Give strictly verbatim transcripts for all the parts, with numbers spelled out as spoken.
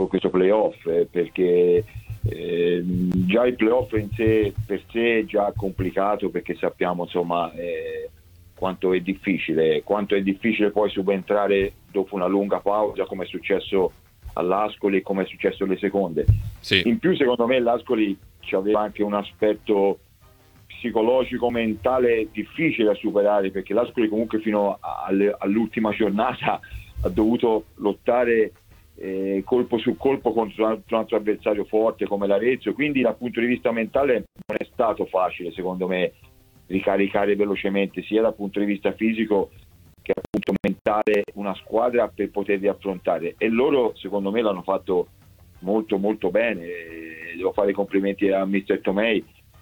questo, questo playoff, eh, perché eh, già il playoff in sé per sé è già complicato, perché sappiamo insomma eh, quanto è difficile, quanto è difficile poi subentrare dopo una lunga pausa, come è successo all'Ascoli e come è successo alle seconde. Sì. In più secondo me l'Ascoli aveva anche un aspetto psicologico mentale difficile da superare, perché l'Ascoli comunque fino alle, all'ultima giornata ha dovuto lottare eh, colpo su colpo contro un altro avversario forte come l'Arezzo, quindi dal punto di vista mentale non è stato facile secondo me ricaricare velocemente sia dal punto di vista fisico che appunto mentale una squadra per poterli affrontare, e loro secondo me l'hanno fatto molto molto bene. Devo fare i complimenti a mister Tomei,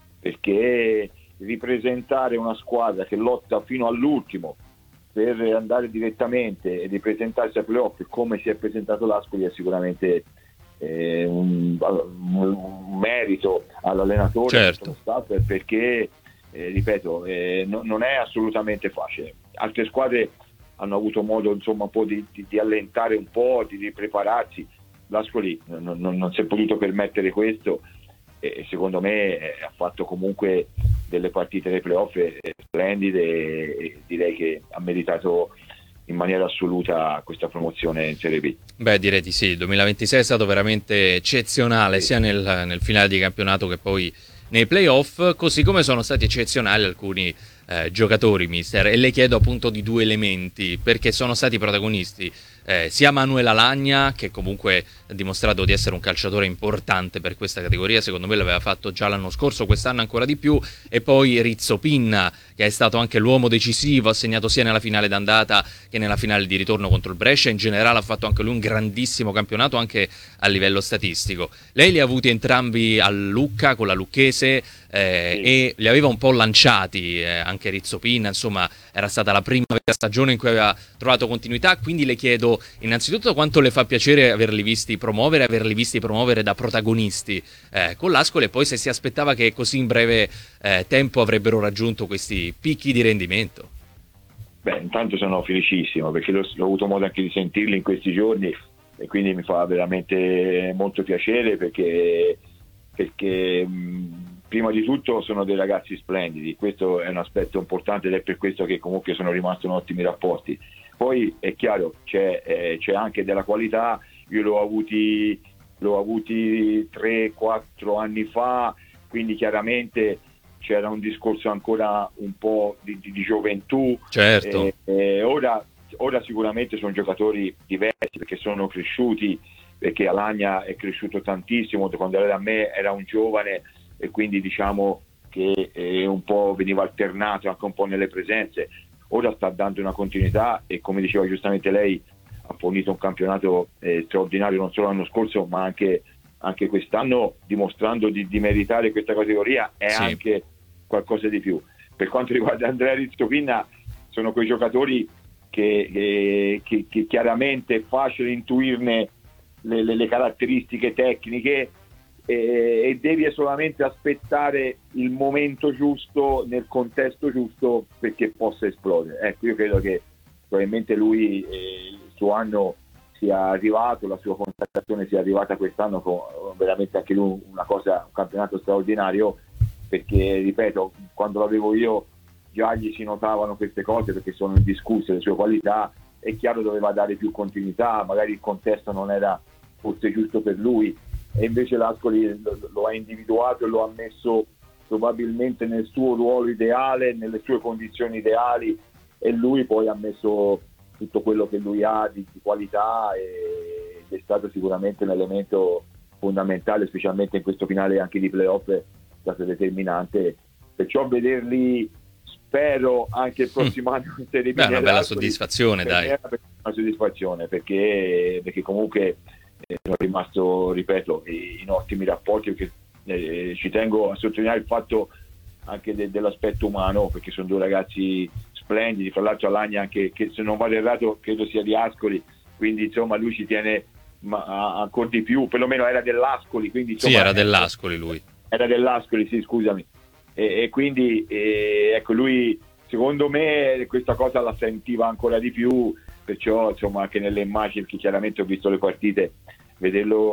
perché ripresentare una squadra che lotta fino all'ultimo per andare direttamente e ripresentarsi ai playoff come si è presentato l'Ascoli è sicuramente eh, un, un merito all'allenatore, certo. staff, perché eh, ripeto eh, no, non è assolutamente facile. Altre squadre hanno avuto modo insomma un po' di, di, di allentare un po', di, di prepararsi. L'Ascoli non, non, non si è potuto permettere questo, e secondo me eh, ha fatto comunque delle partite nei playoff eh, splendide, e, e direi che ha meritato in maniera assoluta questa promozione in Serie B. Beh, direi di sì, il duemilaventisei è stato veramente eccezionale, sì, sia nel, nel finale di campionato che poi nei playoff, così come sono stati eccezionali alcuni eh, giocatori, mister, e le chiedo appunto di due elementi, perché sono stati protagonisti eh, sia Manuel Alagna, che comunque ha dimostrato di essere un calciatore importante per questa categoria, secondo me l'aveva fatto già l'anno scorso, quest'anno ancora di più, e poi Rizzo Pinna, che è stato anche l'uomo decisivo, ha segnato sia nella finale d'andata che nella finale di ritorno contro il Brescia, in generale ha fatto anche lui un grandissimo campionato anche a livello statistico. Lei li ha avuti entrambi a Lucca con la Lucchese eh, sì. e li aveva un po' lanciati eh, anche Rizzo Pinna, insomma era stata la prima stagione in cui aveva trovato continuità, quindi le chiedo innanzitutto quanto le fa piacere averli visti promuovere, averli visti promuovere da protagonisti eh, con l'Ascoli, e poi se si aspettava che così in breve eh, tempo avrebbero raggiunto questi picchi di rendimento. Beh, intanto sono felicissimo, perché l'ho, l'ho avuto modo anche di sentirli in questi giorni, e quindi mi fa veramente molto piacere, perché, perché mh, prima di tutto sono dei ragazzi splendidi, questo è un aspetto importante, ed è per questo che comunque sono rimasti in ottimi rapporti. Poi è chiaro, c'è, eh, c'è anche della qualità. Io l'ho avuti l'ho avuti tre quattro anni fa, quindi chiaramente c'era un discorso ancora un po' di, di, di gioventù. Certo. Eh, eh, ora, ora sicuramente sono giocatori diversi, perché sono cresciuti, perché Alagna è cresciuto tantissimo, quando era da me era un giovane, e quindi diciamo che eh, un po' veniva alternato anche un po' nelle presenze. Ora sta dando una continuità, e come diceva giustamente lei ha fornito un campionato eh, straordinario non solo l'anno scorso ma anche, anche quest'anno, dimostrando di, di meritare questa categoria e sì. anche qualcosa di più. Per quanto riguarda Andrea Rizzo Pinna, sono quei giocatori che, che, che, che chiaramente è facile intuirne le, le, le caratteristiche tecniche, e, e devi solamente aspettare il momento giusto nel contesto giusto perché possa esplodere. Ecco, io credo che probabilmente lui eh, il suo anno sia arrivato, la sua contrattazione sia arrivata quest'anno con veramente anche lui una cosa, un campionato straordinario, perché ripeto, quando l'avevo io già gli si notavano queste cose, perché sono indiscusse le sue qualità. È chiaro, doveva dare più continuità, magari il contesto non era forse giusto per lui, e invece l'Ascoli lo, lo ha individuato e lo ha messo probabilmente nel suo ruolo ideale, nelle sue condizioni ideali, e lui poi ha messo tutto quello che lui ha di, di qualità, e, ed è stato sicuramente un elemento fondamentale, specialmente in questo finale anche di playoff, è stato determinante. Perciò vederli, spero anche il prossimo mm. anno in Serie B. Beh, una bella soddisfazione, dai. È una soddisfazione, perché, perché comunque eh, sono rimasto, ripeto, in ottimi rapporti, perché eh, ci tengo a sottolineare il fatto anche de- dell'aspetto umano, perché sono due ragazzi splendidi. Fra l'altro Alagna, anche, che se non vado errato credo sia di Ascoli, quindi insomma lui ci tiene ma, ancora di più, perlomeno era dell'Ascoli, quindi insomma, sì, era dell'Ascoli lui. Era dell'Ascoli, sì, scusami. E, e quindi e, ecco, lui secondo me questa cosa la sentiva ancora di più, perciò insomma anche nelle immagini, che chiaramente ho visto le partite, vederlo